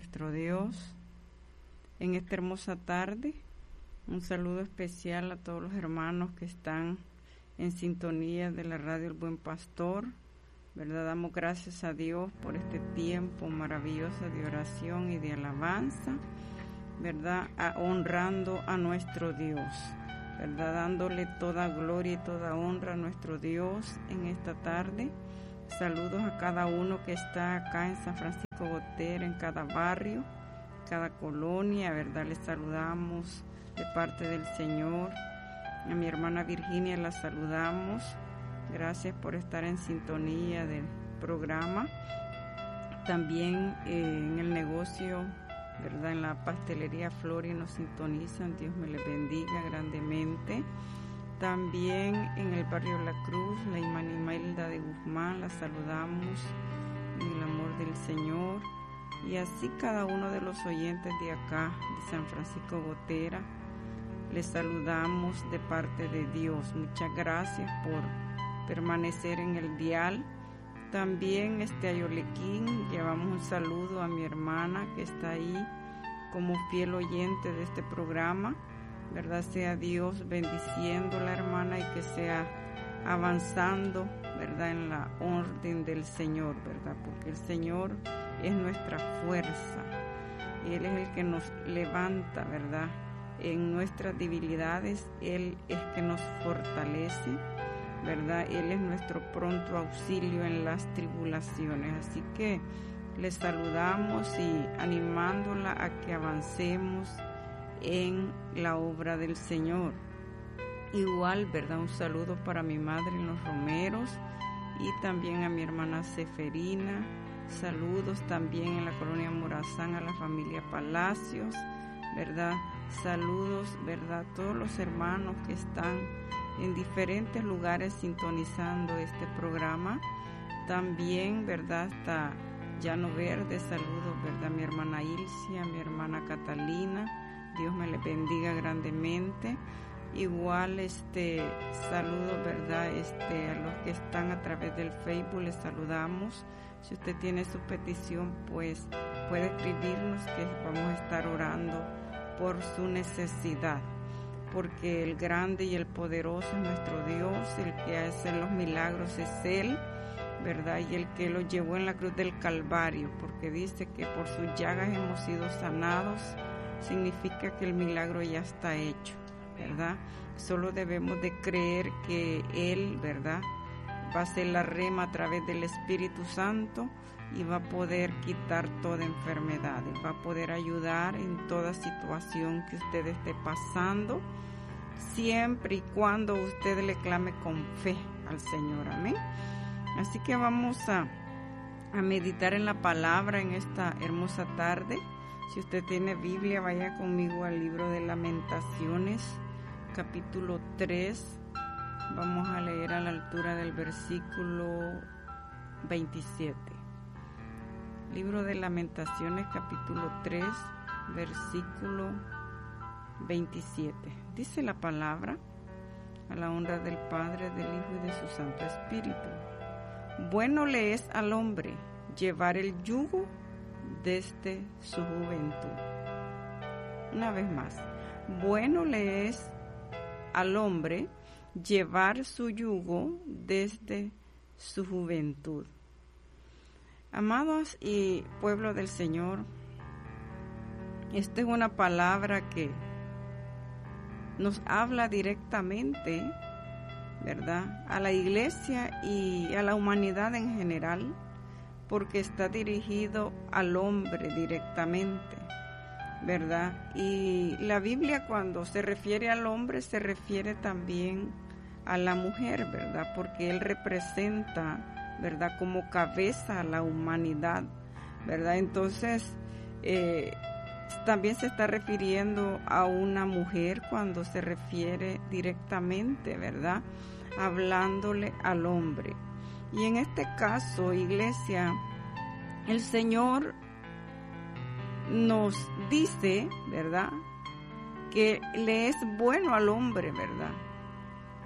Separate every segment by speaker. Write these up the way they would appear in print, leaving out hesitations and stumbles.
Speaker 1: nuestro Dios en esta hermosa tarde. Un saludo especial a todos los hermanos que están en sintonía de la radio El Buen Pastor. ¿Verdad? Damos gracias a Dios por este tiempo maravilloso de oración y de alabanza, ¿verdad? Honrando a nuestro Dios, ¿verdad? Dándole toda gloria y toda honra a nuestro Dios en esta tarde. Saludos a cada uno que está acá en San Francisco Gotera, en cada barrio, cada colonia, ¿verdad? Les saludamos de parte del Señor. A mi hermana Virginia la saludamos. Gracias por estar en sintonía del programa. También en el negocio, ¿verdad? En la pastelería Flori nos sintonizan. Dios me les bendiga grandemente. También en el barrio La Cruz, la hermana Imelda de Guzmán, la saludamos en el amor del Señor. Y así cada uno de los oyentes de acá, de San Francisco Gotera, les saludamos de parte de Dios. Muchas gracias por permanecer en el dial. También a Yolequín llevamos un saludo a mi hermana que está ahí como fiel oyente de este programa, ¿verdad? Sea Dios bendiciendo a la hermana y que sea avanzando, ¿verdad? En la orden del Señor, ¿verdad? Porque el Señor es nuestra fuerza. Él es el que nos levanta, ¿verdad? En nuestras debilidades, Él es que nos fortalece, ¿verdad? Él es nuestro pronto auxilio en las tribulaciones. Así que les saludamos y animándola a que avancemos en la obra del Señor. Igual, ¿verdad? Un saludo para mi madre en Los Romeros y también a mi hermana Seferina. Saludos también en la colonia Morazán a la familia Palacios, ¿verdad? Saludos, ¿verdad? A todos los hermanos que están en diferentes lugares sintonizando este programa. También, ¿verdad? Hasta Llano Verde, saludos, ¿verdad? Mi hermana Ilcia, mi hermana Catalina, Dios me les bendiga grandemente. Igual, saludos, ¿verdad? A los que están a través del Facebook, les saludamos. Si usted tiene su petición, pues puede escribirnos que vamos a estar orando por su necesidad, porque el grande y el poderoso es nuestro Dios, el que hace los milagros es Él, ¿verdad? Y el que lo llevó en la cruz del Calvario, porque dice que por sus llagas hemos sido sanados, significa que el milagro ya está hecho, ¿verdad? Solo debemos de creer que Él, ¿verdad?, va a ser la rema a través del Espíritu Santo y va a poder quitar toda enfermedad, va a poder ayudar en toda situación que usted esté pasando, siempre y cuando usted le clame con fe al Señor, amén. Así que vamos a meditar en la palabra en esta hermosa tarde. Si usted tiene Biblia, vaya conmigo al libro de Lamentaciones, capítulo 3. Vamos a leer a la altura del versículo 27. Libro de Lamentaciones, capítulo 3, versículo 27. Dice la palabra, a la honra del Padre, del Hijo y de su Santo Espíritu. Bueno le es al hombre llevar el yugo desde su juventud. Una vez más, bueno le es al hombre llevar su yugo desde su juventud. Amados y pueblo del Señor, esta es una palabra que nos habla directamente, ¿verdad?, a la iglesia y a la humanidad en general, porque está dirigido al hombre directamente, ¿verdad? Y la Biblia, cuando se refiere al hombre, se refiere también a la mujer, ¿verdad? Porque él representa, ¿verdad?, como cabeza a la humanidad, ¿verdad? Entonces, también se está refiriendo a una mujer cuando se refiere directamente, ¿verdad?, hablándole al hombre. Y en este caso, iglesia, el Señor nos dice, ¿verdad?, que le es bueno al hombre, ¿verdad?,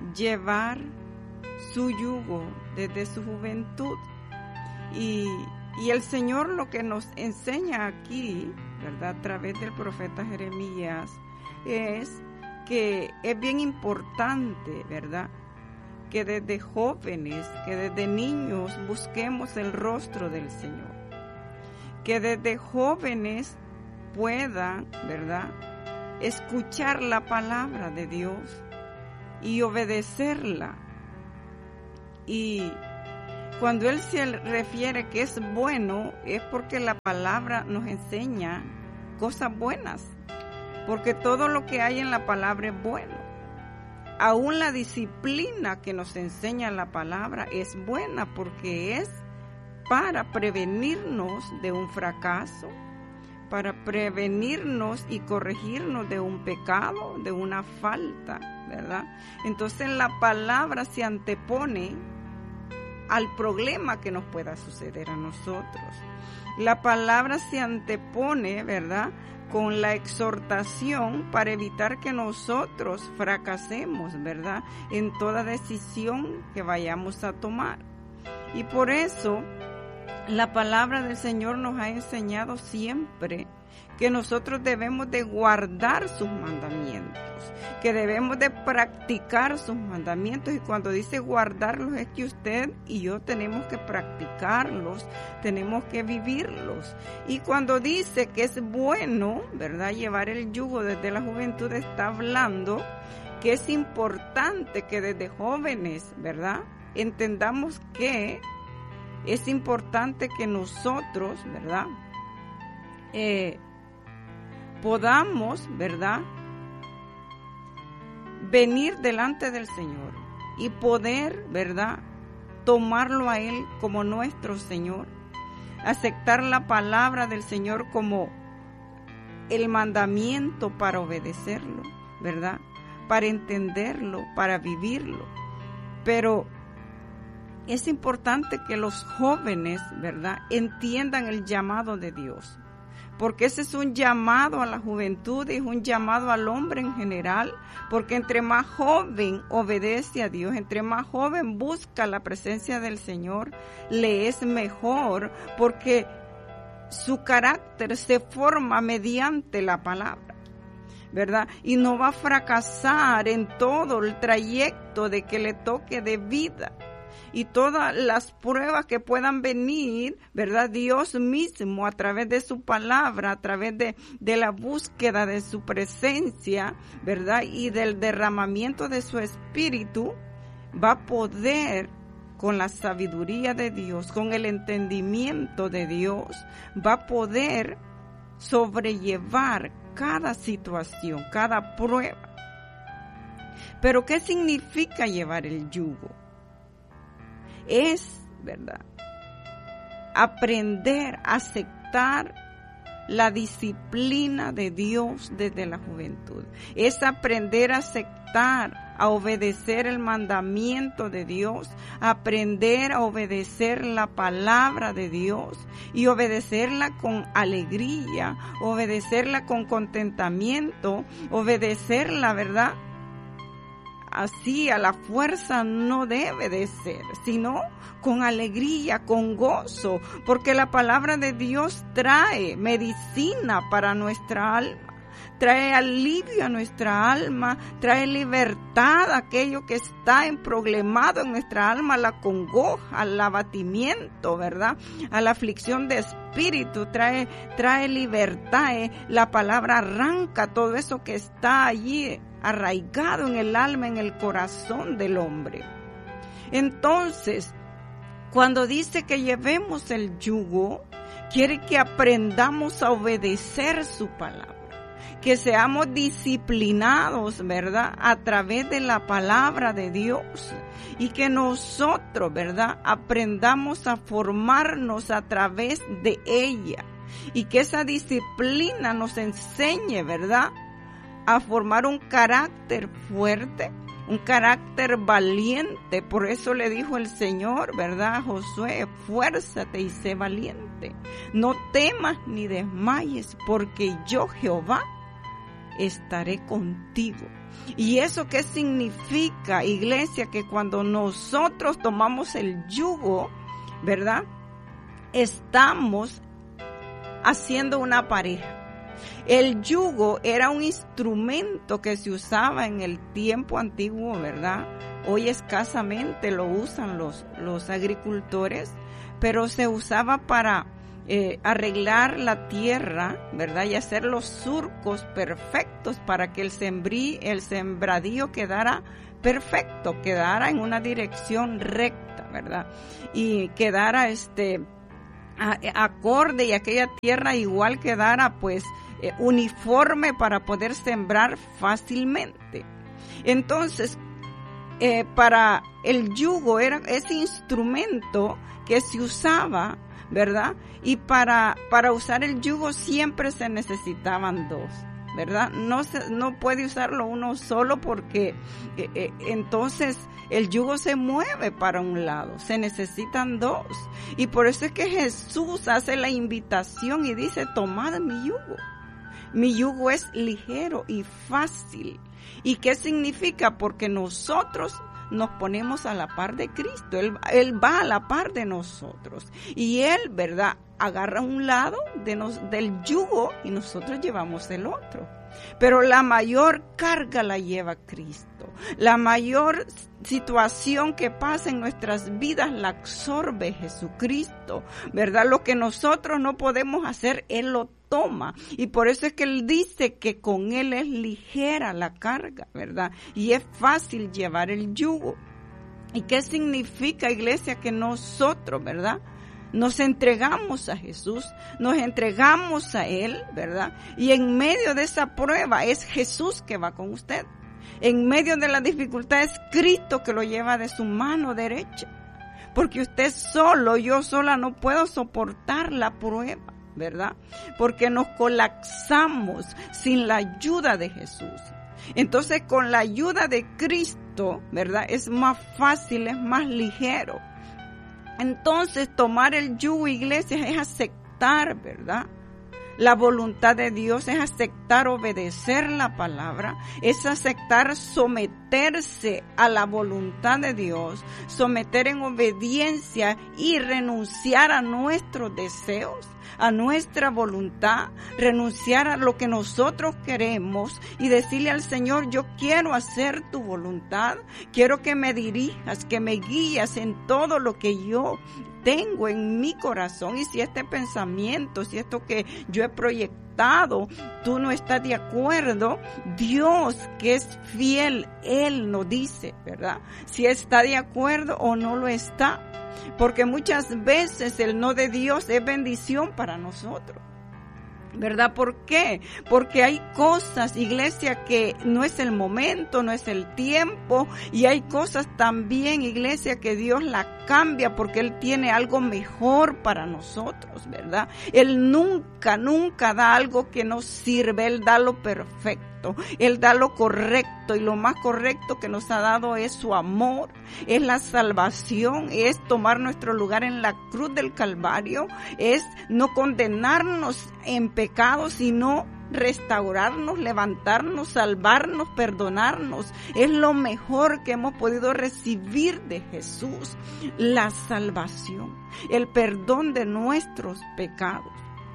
Speaker 1: llevar su yugo desde su juventud. Y Y el Señor lo que nos enseña aquí, ¿verdad?, a través del profeta Jeremías, es que es bien importante, ¿verdad?, que desde jóvenes, que desde niños busquemos el rostro del Señor. Que desde jóvenes puedan, ¿verdad?, escuchar la palabra de Dios y obedecerla. Y cuando Él se refiere que es bueno, es porque la palabra nos enseña cosas buenas, porque todo lo que hay en la palabra es bueno. Aún la disciplina que nos enseña la palabra es buena, porque es para prevenirnos de un fracaso, para prevenirnos y corregirnos de un pecado, de una falta, ¿verdad? Entonces la palabra se antepone al problema que nos pueda suceder a nosotros. La palabra se antepone, ¿verdad?, con la exhortación para evitar que nosotros fracasemos, ¿verdad?, en toda decisión que vayamos a tomar. Y por eso la palabra del Señor nos ha enseñado siempre que nosotros debemos de guardar sus mandamientos, que debemos de practicar sus mandamientos. Y cuando dice guardarlos, es que usted y yo tenemos que practicarlos, tenemos que vivirlos. Y cuando dice que es bueno, ¿verdad?, llevar el yugo desde la juventud, está hablando que es importante que desde jóvenes, ¿verdad?, entendamos que es importante que nosotros, ¿verdad?, podamos, ¿verdad?, venir delante del Señor y poder, ¿verdad?, tomarlo a Él como nuestro Señor, aceptar la palabra del Señor como el mandamiento para obedecerlo, ¿verdad?, para entenderlo, para vivirlo. Pero es importante que los jóvenes, ¿verdad?, entiendan el llamado de Dios, porque ese es un llamado a la juventud y es un llamado al hombre en general, porque entre más joven obedece a Dios, entre más joven busca la presencia del Señor, le es mejor, porque su carácter se forma mediante la palabra, ¿verdad? Y no va a fracasar en todo el trayecto de que le toque de vida. Y todas las pruebas que puedan venir, ¿verdad?, Dios mismo a través de su palabra, a través de la búsqueda de su presencia, ¿verdad?, y del derramamiento de su espíritu, va a poder, con la sabiduría de Dios, con el entendimiento de Dios, va a poder sobrellevar cada situación, cada prueba. Pero ¿qué significa llevar el yugo? Es, ¿verdad?, aprender a aceptar la disciplina de Dios desde la juventud. Es aprender a aceptar, a obedecer el mandamiento de Dios, aprender a obedecer la palabra de Dios y obedecerla con alegría, obedecerla con contentamiento, obedecerla, ¿verdad?, así a la fuerza no debe de ser, sino con alegría, con gozo, porque la palabra de Dios trae medicina para nuestra alma, trae alivio a nuestra alma, trae libertad a aquello que está problemado en nuestra alma, la congoja, al abatimiento, ¿verdad?, a la aflicción de espíritu, trae libertad, la palabra arranca todo eso que está allí arraigado en el alma, en el corazón del hombre. Entonces, cuando dice que llevemos el yugo, quiere que aprendamos a obedecer su palabra, que seamos disciplinados, ¿verdad?, a través de la palabra de Dios, y que nosotros, ¿verdad?, aprendamos a formarnos a través de ella, y que esa disciplina nos enseñe, ¿verdad?, a formar un carácter fuerte, un carácter valiente. Por eso le dijo el Señor, ¿verdad?, a Josué: esfuérzate y sé valiente. No temas ni desmayes, porque yo, Jehová, estaré contigo. ¿Y eso qué significa, iglesia? Que cuando nosotros tomamos el yugo, ¿verdad?, estamos haciendo una pareja. El yugo era un instrumento que se usaba en el tiempo antiguo, ¿verdad? Hoy escasamente lo usan los agricultores, pero se usaba para arreglar la tierra, ¿verdad? Y hacer los surcos perfectos para que el sembradío quedara perfecto, quedara en una dirección recta, ¿verdad? Y quedara acorde, y aquella tierra igual quedara pues uniforme para poder sembrar fácilmente. Entonces, para el yugo era ese instrumento que se usaba, ¿verdad? Y para usar el yugo siempre se necesitaban dos, ¿verdad? No puede usarlo uno solo porque entonces el yugo se mueve para un lado, se necesitan dos. Y por eso es que Jesús hace la invitación y dice: tomad mi yugo. Mi yugo es ligero y fácil. ¿Y qué significa? Porque nosotros nos ponemos a la par de Cristo. Él va a la par de nosotros. Y Él, ¿verdad?, agarra un lado del yugo y nosotros llevamos el otro. Pero la mayor carga la lleva Cristo. La mayor situación que pasa en nuestras vidas la absorbe Jesucristo, ¿verdad? Lo que nosotros no podemos hacer, Él lo toma. Y por eso es que Él dice que con Él es ligera la carga, ¿verdad? Y es fácil llevar el yugo. ¿Y qué significa, iglesia? Que nosotros, ¿verdad?, nos entregamos a Jesús, nos entregamos a Él, ¿verdad? Y en medio de esa prueba es Jesús que va con usted. En medio de la dificultad es Cristo que lo lleva de su mano derecha. Porque usted solo, yo sola, no puedo soportar la prueba, ¿verdad? Porque nos colapsamos sin la ayuda de Jesús. Entonces, con la ayuda de Cristo, ¿verdad?, es más fácil, es más ligero. Entonces, tomar el yugo, iglesia, es aceptar, ¿verdad?, la voluntad de Dios, es aceptar obedecer la palabra, es aceptar someterse a la voluntad de Dios, someter en obediencia y renunciar a nuestros deseos, a nuestra voluntad, renunciar a lo que nosotros queremos y decirle al Señor: yo quiero hacer tu voluntad, quiero que me dirijas, que me guías en todo lo que yo tengo en mi corazón. Y si este pensamiento, si esto que yo he proyectado, tú no estás de acuerdo, Dios, que es fiel, Él nos dice, ¿verdad?, si está de acuerdo o no lo está. Porque muchas veces el no de Dios es bendición para nosotros, ¿verdad? ¿Por qué? Porque hay cosas, iglesia, que no es el momento, no es el tiempo, y hay cosas también, iglesia, que Dios la cambia porque Él tiene algo mejor para nosotros, ¿verdad? Él nunca da algo que nos sirve, Él da lo perfecto, Él da lo correcto, y lo más correcto que nos ha dado es su amor, es la salvación, es tomar nuestro lugar en la cruz del Calvario, es no condenarnos en pecado, sino restaurarnos, levantarnos, salvarnos, perdonarnos. Es lo mejor que hemos podido recibir de Jesús, la salvación, el perdón de nuestros pecados.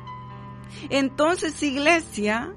Speaker 1: Entonces, iglesia,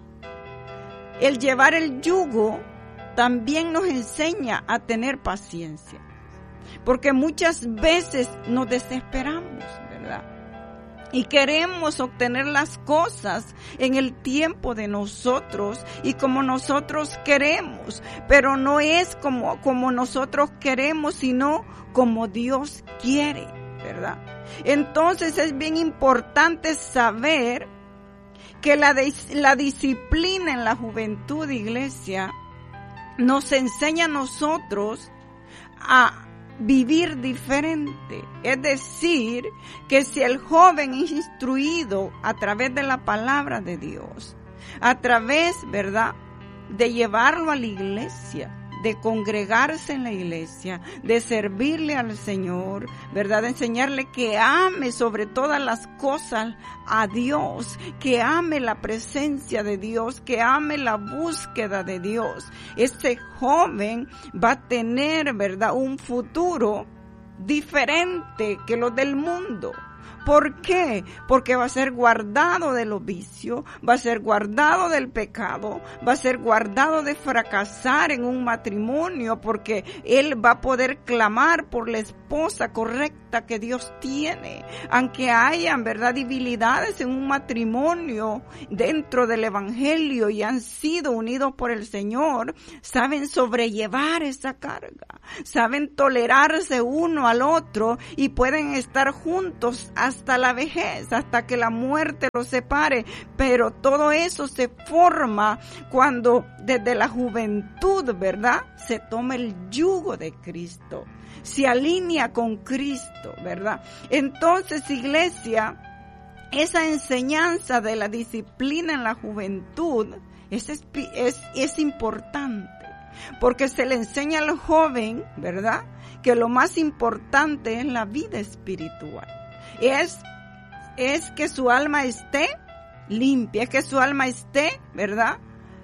Speaker 1: el llevar el yugo también nos enseña a tener paciencia, porque muchas veces nos desesperamos, ¿verdad?, y queremos obtener las cosas en el tiempo de nosotros y como nosotros queremos, pero no es como nosotros queremos, sino como Dios quiere, ¿verdad? Entonces es bien importante saber que la disciplina en la juventud, iglesia, nos enseña a nosotros a vivir diferente. Es decir, que si el joven es instruido a través de la palabra de Dios, a través, ¿verdad?, de llevarlo a la iglesia, de congregarse en la iglesia, de servirle al Señor, ¿verdad?, de enseñarle que ame sobre todas las cosas a Dios, que ame la presencia de Dios, que ame la búsqueda de Dios. Ese joven va a tener, ¿verdad?, un futuro diferente que los del mundo. ¿Por qué? Porque va a ser guardado de los vicios, va a ser guardado del pecado, va a ser guardado de fracasar en un matrimonio, porque él va a poder clamar por la esposa correcta que Dios tiene. Aunque hayan, ¿verdad?, debilidades en un matrimonio dentro del evangelio y han sido unidos por el Señor, saben sobrellevar esa carga, saben tolerarse uno al otro y pueden estar juntos hasta la vejez, hasta que la muerte los separe. Pero todo eso se forma cuando desde la juventud, ¿verdad?, se toma el yugo de Cristo, se alinea con Cristo, ¿verdad? Entonces, iglesia, esa enseñanza de la disciplina en la juventud es importante, porque se le enseña al joven, ¿verdad?, que lo más importante es la vida espiritual. Es que su alma esté limpia, es que su alma esté, ¿verdad?,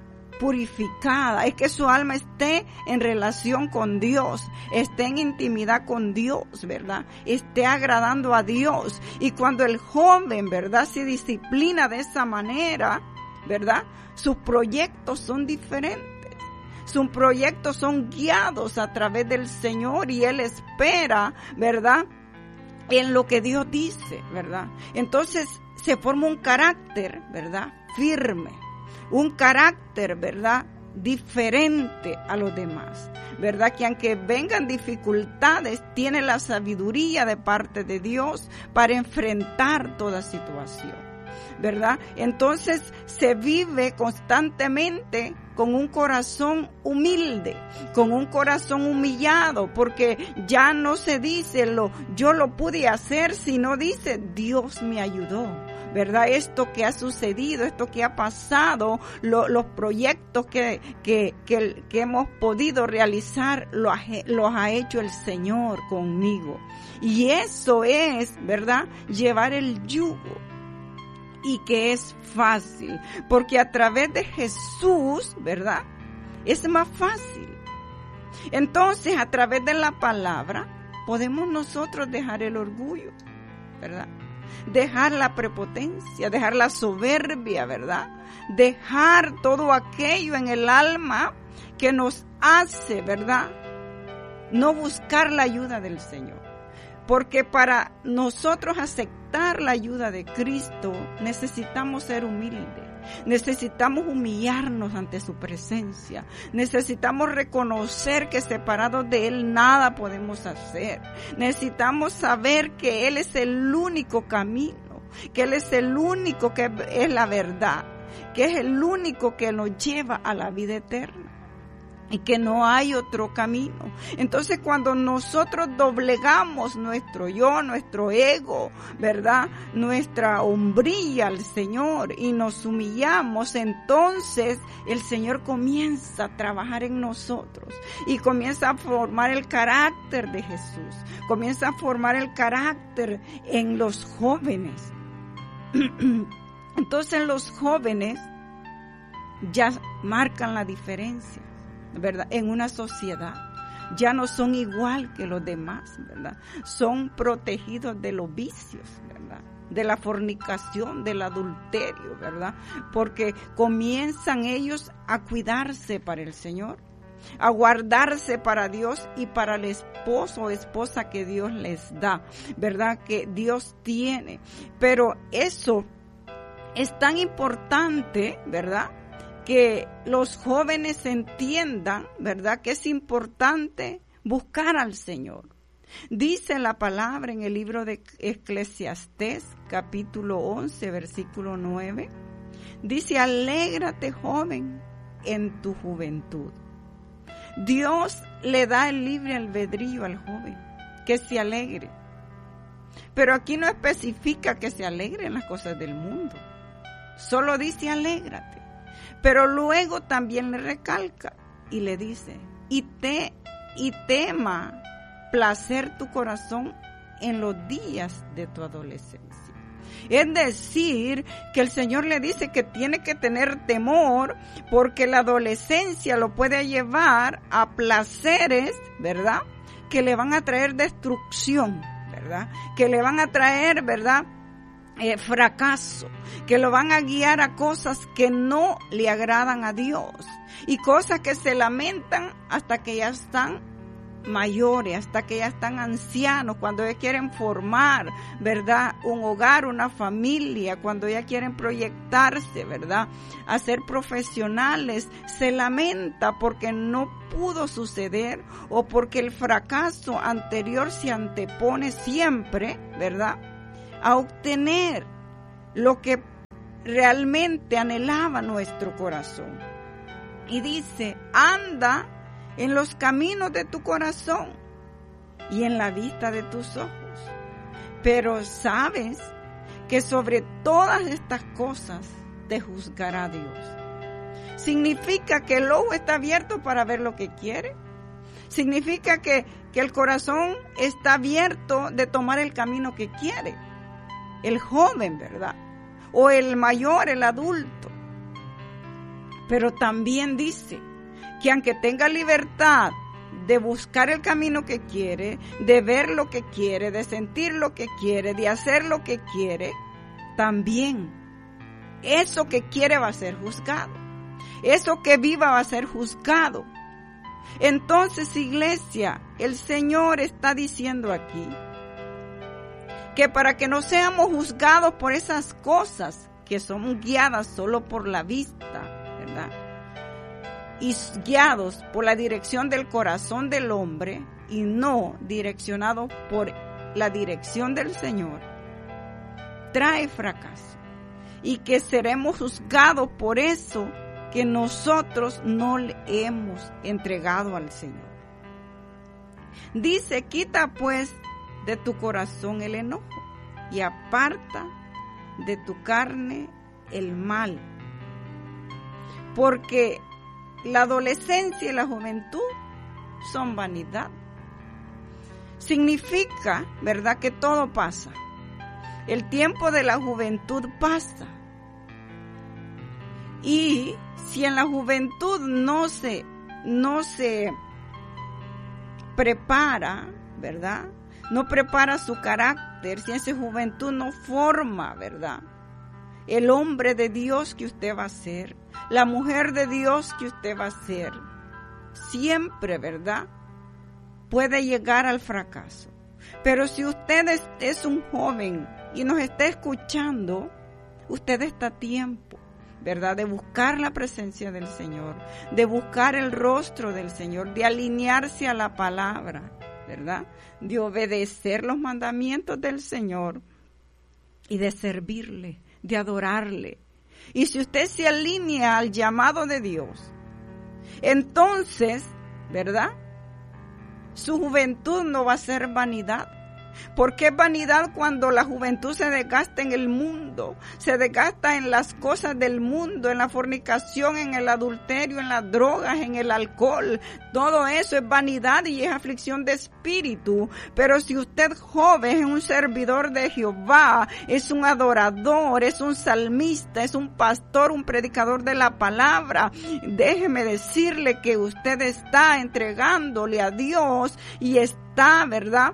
Speaker 1: purificada, es que su alma esté en relación con Dios, esté en intimidad con Dios, ¿verdad?, esté agradando a Dios. Y cuando el joven, ¿verdad?, se disciplina de esa manera, ¿verdad?, sus proyectos son diferentes. Sus proyectos son guiados a través del Señor y Él espera, ¿verdad?, en lo que Dios dice, ¿verdad? Entonces se forma un carácter, ¿verdad?, firme, un carácter, ¿verdad?, diferente a los demás, ¿verdad?, que aunque vengan dificultades, tiene la sabiduría de parte de Dios para enfrentar toda situación, ¿verdad? Entonces se vive constantemente con un corazón humilde, con un corazón humillado, porque ya no se dice yo lo pude hacer, sino dice Dios me ayudó, ¿verdad? Esto que ha sucedido, esto que ha pasado, los proyectos que hemos podido realizar, los ha hecho el Señor conmigo. Y eso es, ¿verdad?, llevar el yugo. Y que es fácil, porque a través de Jesús, ¿verdad?, es más fácil. Entonces, a través de la palabra, podemos nosotros dejar el orgullo, ¿verdad?, dejar la prepotencia, dejar la soberbia, ¿verdad?, dejar todo aquello en el alma que nos hace, ¿verdad?, no buscar la ayuda del Señor. Porque para nosotros aceptar la ayuda de Cristo necesitamos ser humildes, necesitamos humillarnos ante su presencia, necesitamos reconocer que separados de Él nada podemos hacer, necesitamos saber que Él es el único camino, que Él es el único que es la verdad, que es el único que nos lleva a la vida eterna. Y que no hay otro camino. Entonces, cuando nosotros doblegamos nuestro yo, nuestro ego, ¿verdad?, nuestra hombría al Señor y nos humillamos, entonces el Señor comienza a trabajar en nosotros y comienza a formar el carácter de Jesús, comienza a formar el carácter en los jóvenes. Entonces, los jóvenes ya marcan la diferencia, ¿verdad?, en una sociedad. Ya no son igual que los demás, ¿verdad? Son protegidos de los vicios, ¿verdad?, de la fornicación, del adulterio, ¿verdad? Porque comienzan ellos a cuidarse para el Señor, a guardarse para Dios y para el esposo o esposa que Dios les da, ¿verdad?, que Dios tiene. Pero eso es tan importante, ¿verdad?, que los jóvenes entiendan, ¿verdad?, que es importante buscar al Señor. Dice la palabra en el libro de Eclesiastés, capítulo 11, versículo 9. Dice, alégrate, joven, en tu juventud. Dios le da el libre albedrío al joven, que se alegre. Pero aquí no especifica que se alegre en las cosas del mundo. Solo dice, alégrate. Pero luego también le recalca y le dice, y tema placer tu corazón en los días de tu adolescencia. Es decir, que el Señor le dice que tiene que tener temor porque la adolescencia lo puede llevar a placeres, ¿verdad?, que le van a traer destrucción, ¿verdad? ¿verdad? Que le van a traer, ¿verdad? Fracaso, que lo van a guiar a cosas que no le agradan a Dios y cosas que se lamentan hasta que ya están mayores, hasta que ya están ancianos, cuando ya quieren formar, ¿verdad? Un hogar, una familia, cuando ya quieren proyectarse, ¿verdad? A ser profesionales, se lamenta porque no pudo suceder o porque el fracaso anterior se antepone siempre, ¿verdad? A obtener lo que realmente anhelaba nuestro corazón. Y dice, anda en los caminos de tu corazón y en la vista de tus ojos. Pero sabes que sobre todas estas cosas te juzgará Dios. Significa que el ojo está abierto para ver lo que quiere. Significa que el corazón está abierto de tomar el camino que quiere. El joven, ¿verdad? O el mayor, el adulto. Pero también dice que aunque tenga libertad de buscar el camino que quiere, de ver lo que quiere, de sentir lo que quiere, de hacer lo que quiere, también eso que quiere va a ser juzgado. Eso que viva va a ser juzgado. Entonces, iglesia, el Señor está diciendo aquí que para que no seamos juzgados por esas cosas que son guiadas solo por la vista, ¿verdad? Y guiados por la dirección del corazón del hombre y no direccionados por la dirección del Señor, trae fracaso y que seremos juzgados por eso que nosotros no le hemos entregado al Señor. Dice, quita pues de tu corazón el enojo y aparta de tu carne el mal, porque la adolescencia y la juventud son vanidad. Significa, ¿verdad?, que todo pasa. El tiempo de la juventud pasa. Y si en la juventud no se prepara, ¿verdad?, no prepara su carácter, si en esa juventud no forma, ¿verdad?, el hombre de Dios que usted va a ser, la mujer de Dios que usted va a ser, siempre, ¿verdad?, puede llegar al fracaso. Pero si usted es un joven y nos está escuchando, usted está a tiempo, ¿verdad?, de buscar la presencia del Señor, de buscar el rostro del Señor, de alinearse a la palabra, ¿verdad?, de obedecer los mandamientos del Señor y de servirle, de adorarle. Y si usted se alinea al llamado de Dios, entonces, ¿verdad?, su juventud no va a ser vanidad. Porque es vanidad cuando la juventud se desgasta en el mundo, se desgasta en las cosas del mundo, en la fornicación, en el adulterio, en las drogas, en el alcohol. Todo eso es vanidad y es aflicción de espíritu. Pero si usted joven es un servidor de Jehová, es un adorador, es un salmista, es un pastor, un predicador de la palabra, déjeme decirle que usted está entregándole a Dios y está, ¿verdad?,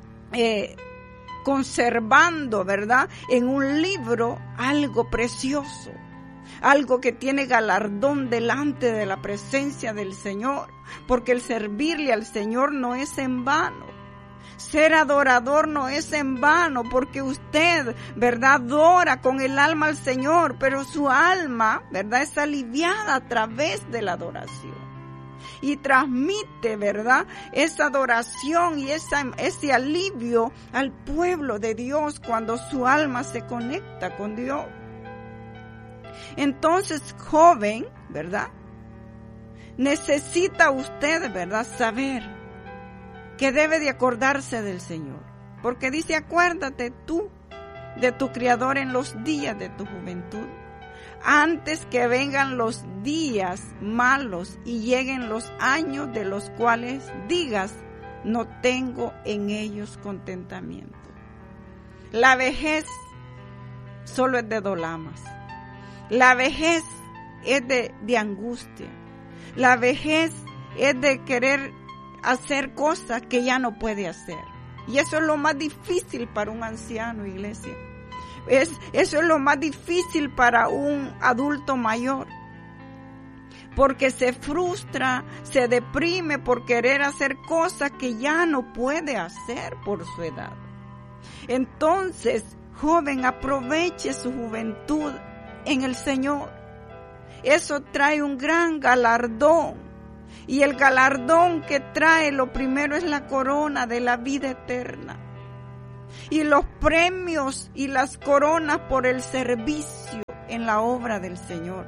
Speaker 1: conservando, ¿verdad?, en un libro algo precioso, algo que tiene galardón delante de la presencia del Señor, porque el servirle al Señor no es en vano. Ser adorador no es en vano, porque usted, ¿verdad?, adora con el alma al Señor, pero su alma, ¿verdad?, es aliviada a través de la adoración. Y transmite, ¿verdad?, esa adoración y ese alivio al pueblo de Dios cuando su alma se conecta con Dios. Entonces, joven, ¿verdad?, necesita usted, ¿verdad?, saber que debe de acordarse del Señor. Porque dice, acuérdate tú de tu Criador en los días de tu juventud, antes que vengan los días malos y lleguen los años de los cuales digas, no tengo en ellos contentamiento. La vejez solo es de dolamas. La vejez es de angustia. La vejez es de querer hacer cosas que ya no puede hacer. Y eso es lo más difícil para un anciano, iglesia. Eso es lo más difícil para un adulto mayor. Porque se frustra, se deprime por querer hacer cosas que ya no puede hacer por su edad. Entonces, joven, aproveche su juventud en el Señor. Eso trae un gran galardón. Y el galardón que trae, lo primero es la corona de la vida eterna. Y los premios y las coronas por el servicio en la obra del Señor.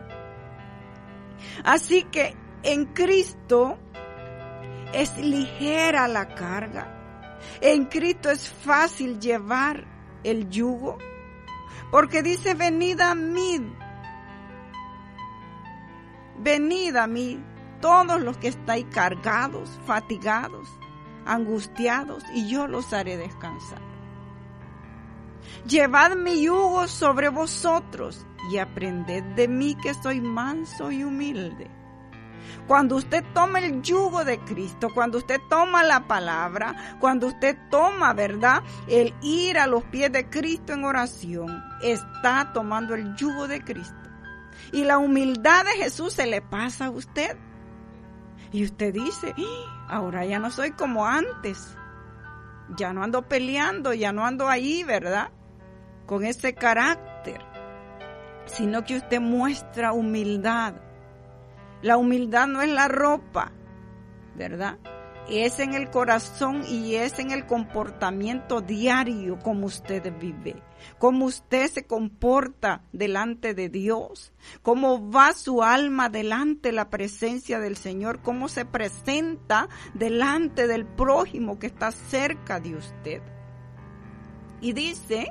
Speaker 1: Así que en Cristo es ligera la carga. En Cristo es fácil llevar el yugo. Porque dice, venid a mí, todos los que estáis cargados, fatigados, angustiados, y yo los haré descansar. Llevad mi yugo sobre vosotros y aprended de mí, que soy manso y humilde. Cuando usted toma el yugo de Cristo, cuando usted toma la palabra, cuando usted toma, ¿verdad?, el ir a los pies de Cristo en oración, está tomando el yugo de Cristo. Y la humildad de Jesús se le pasa a usted. Y usted dice, ahora ya no soy como antes. Ya no ando peleando, ya no ando ahí, ¿verdad?, con ese carácter. Sino que usted muestra humildad. La humildad no es la ropa, ¿verdad? Es en el corazón y es en el comportamiento diario como usted vive, cómo usted se comporta delante de Dios, cómo va su alma delante de la presencia del Señor, cómo se presenta delante del prójimo que está cerca de usted. Y dice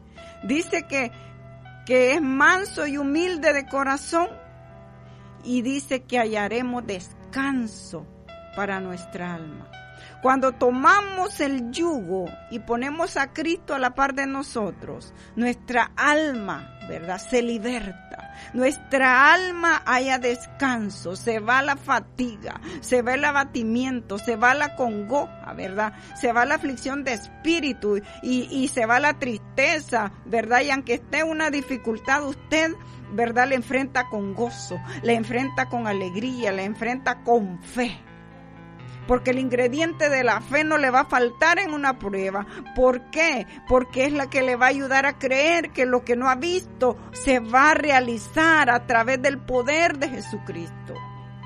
Speaker 1: que es manso y humilde de corazón, y dice que hallaremos descanso para nuestra alma. Cuando tomamos el yugo y ponemos a Cristo a la par de nosotros, nuestra alma, ¿verdad?, se liberta. Nuestra alma haya descanso, se va la fatiga, se va el abatimiento, se va la congoja, ¿verdad? Se va la aflicción de espíritu y se va la tristeza, ¿verdad? Y aunque esté una dificultad, usted, ¿verdad?, le enfrenta con gozo, le enfrenta con alegría, le enfrenta con fe. Porque el ingrediente de la fe no le va a faltar en una prueba. ¿Por qué? Porque es la que le va a ayudar a creer que lo que no ha visto se va a realizar a través del poder de Jesucristo.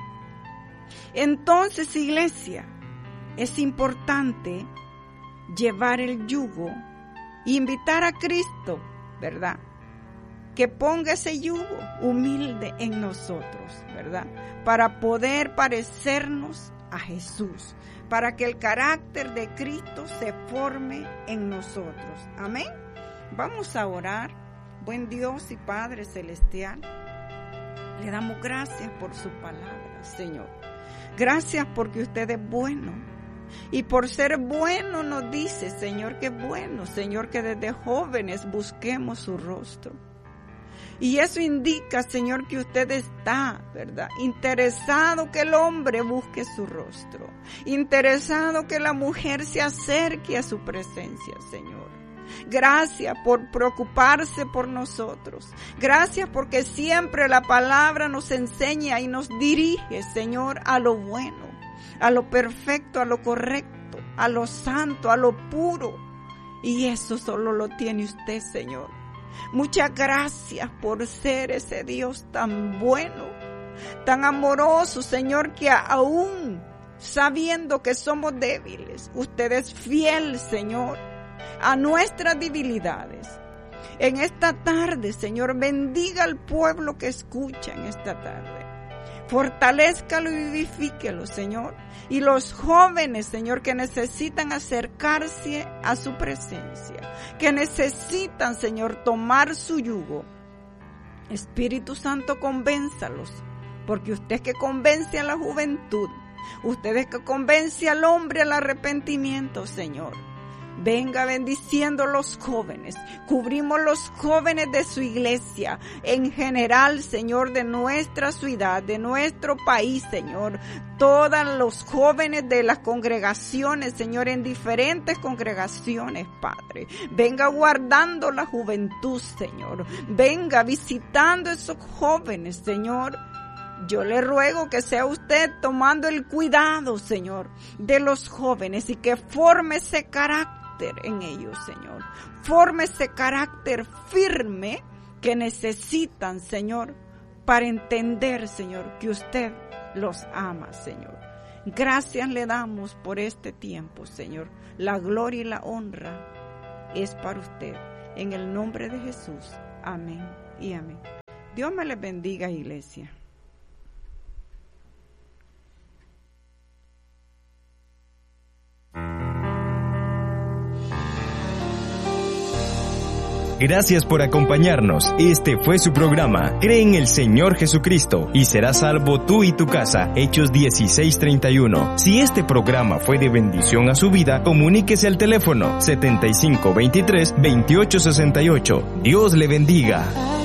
Speaker 1: Entonces, iglesia, es importante llevar el yugo e invitar a Cristo, ¿verdad?, que ponga ese yugo humilde en nosotros, ¿verdad?, para poder parecernos a Jesús, para que el carácter de Cristo se forme en nosotros. Amén. Vamos a orar. Buen Dios y Padre Celestial, le damos gracias por su palabra, Señor. Gracias porque usted es bueno. Y por ser bueno nos dice, Señor, que es bueno, Señor, que desde jóvenes busquemos su rostro. Y eso indica, Señor, que usted está, ¿verdad?, interesado que el hombre busque su rostro, interesado que la mujer se acerque a su presencia, Señor. Gracias por preocuparse por nosotros. Gracias porque siempre la palabra nos enseña y nos dirige, Señor, a lo bueno, a lo perfecto, a lo correcto, a lo santo, a lo puro. Y eso solo lo tiene usted, Señor. Muchas gracias por ser ese Dios tan bueno, tan amoroso, Señor, que aún sabiendo que somos débiles, usted es fiel, Señor, a nuestras debilidades. En esta tarde, Señor, bendiga al pueblo que escucha en esta tarde. Fortalézcalo y vivifíquelo, Señor. Y los jóvenes, Señor, que necesitan acercarse a su presencia, que necesitan, Señor, tomar su yugo. Espíritu Santo, convénzalos, porque usted es que convence a la juventud. Usted es que convence al hombre al arrepentimiento, Señor. Venga bendiciendo los jóvenes. Cubrimos los jóvenes de su iglesia, en general, Señor, de nuestra ciudad, de nuestro país, Señor. Todos los jóvenes de las congregaciones, Señor, en diferentes congregaciones, Padre. Venga guardando la juventud, Señor. Venga visitando esos jóvenes, Señor. Yo le ruego que sea usted tomando el cuidado, Señor, de los jóvenes y que forme ese carácter en ellos, Señor. Forme ese carácter firme que necesitan, Señor, para entender, Señor, que usted los ama, Señor. Gracias le damos por este tiempo, Señor. La gloria y la honra es para usted. En el nombre de Jesús. Amén y amén. Dios me les bendiga, iglesia.
Speaker 2: Gracias por acompañarnos. Este fue su programa, Cree en el Señor Jesucristo y serás salvo tú y tu casa. Hechos 16:31. Si este programa fue de bendición a su vida, comuníquese al teléfono 7523-2868. Dios le bendiga.